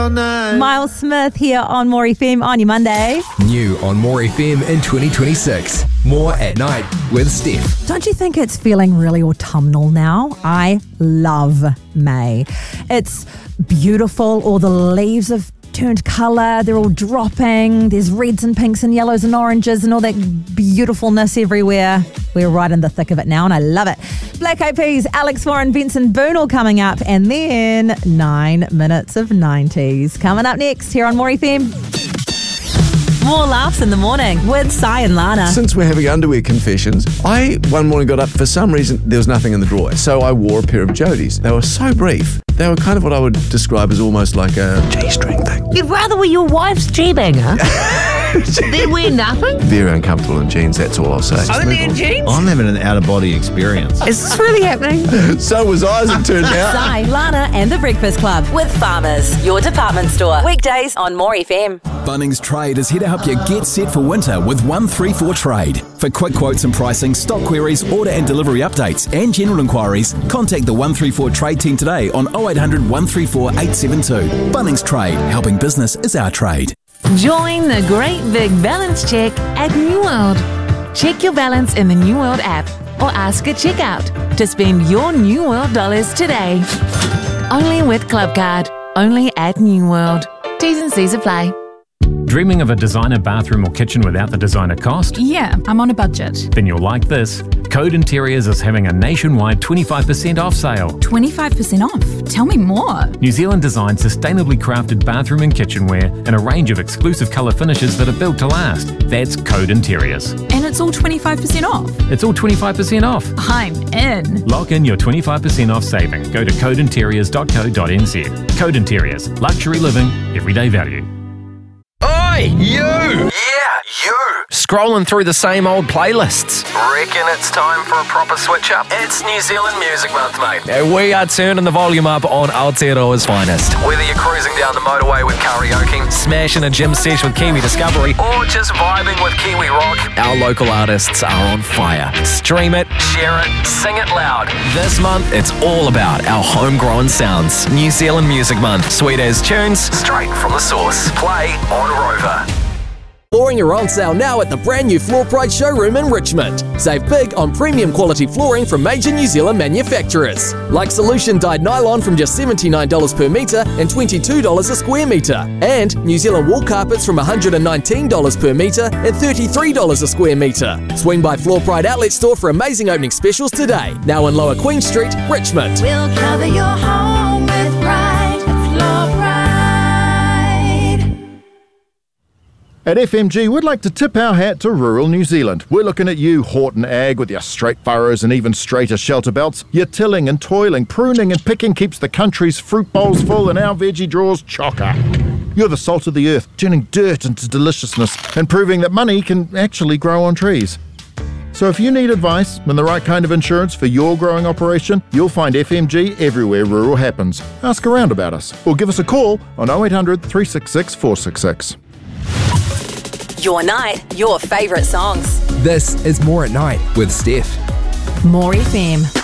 Miles Smith here on More FM on your Monday. New on More FM in 2026. More at night with Steph. Don't you think it's feeling really autumnal now? I love May. It's beautiful. All the leaves have turned colour. They're all dropping. There's reds and pinks and yellows and oranges and all that beautifulness everywhere. We're right in the thick of it now and I love it. Black Eyed Peas, Alex Warren, Benson Boone all coming up, and then 9 minutes of 90s. Coming up next here on More FM. More laughs in the morning with Sai and Lana. Since we're having underwear confessions, I one morning got up, for some reason, there was nothing in the drawer. So I wore a pair of Jodies. They were so brief. They were kind of what I would describe as almost like a G-string thing. You'd rather wear your wife's G-banger than wear nothing? Very uncomfortable in jeans, that's all I'll say. Only in jeans? I'm having an out-of-body experience. Is this really happening? So was I, as it turned out. Sai, Lana and the Breakfast Club with Farmers, your department store. Weekdays on More FM. Bunnings Trade is here to help you get set for winter with 134 Trade. For quick quotes and pricing, stock queries, order and delivery updates and general inquiries, contact the 134 Trade team today on 0800 134 872. Bunnings Trade, helping business is our trade. Join the great big balance check at New World. Check your balance in the New World app or ask at checkout to spend your New World dollars today. Only with Clubcard. Only at New World. T's and C's apply. Dreaming of a designer bathroom or kitchen without the designer cost? Yeah, I'm on a budget. Then you'll like this. Code Interiors is having a nationwide 25% off sale. 25% off? Tell me more. New Zealand designed sustainably crafted bathroom and kitchenware in a range of exclusive colour finishes that are built to last. That's Code Interiors. And it's all 25% off? It's all 25% off. I'm in. Lock in your 25% off saving. Go to codeinteriors.co.nz. Code Interiors. Luxury living, everyday value. Oi, you! Yeah, you! Scrolling through the same old playlists. Reckon it's time for a proper switch up? It's New Zealand Music Month, mate. And we are turning the volume up on Aotearoa's finest. Whether you're cruising down the motorway with karaoke, smashing a gym sesh with Kiwi Discovery, or just vibing with Kiwi Rock, our local artists are on fire. Stream it, share it, sing it loud. This month, it's all about our homegrown sounds. New Zealand Music Month. Sweet as tunes, straight from the source. Play on Rover. Flooring are on sale now at the brand new Floor Pride showroom in Richmond. Save big on premium quality flooring from major New Zealand manufacturers. Like Solution dyed nylon from just $79 per metre and $22 a square metre. And New Zealand wool carpets from $119 per metre and $33 a square metre. Swing by Floor Pride Outlet Store for amazing opening specials today. Now in Lower Queen Street, Richmond. We'll cover your home with pride. Floor Pride. At FMG, we'd like to tip our hat to rural New Zealand. We're looking at you, Horton Ag, with your straight furrows and even straighter shelter belts. Your tilling and toiling, pruning and picking keeps the country's fruit bowls full and our veggie drawers chocker. You're the salt of the earth, turning dirt into deliciousness and proving that money can actually grow on trees. So if you need advice and the right kind of insurance for your growing operation, you'll find FMG everywhere rural happens. Ask around about us or give us a call on 0800 366 466. Your night, your favourite songs. This is More at Night with Steph. More FM.